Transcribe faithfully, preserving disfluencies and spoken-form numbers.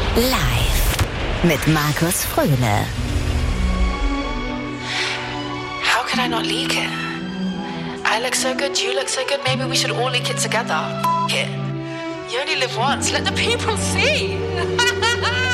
Live mit Markus Fröhle. How could I not leak it? I look so good, you look so good, maybe we should all leak it together. F- it. You only live once, let the people see.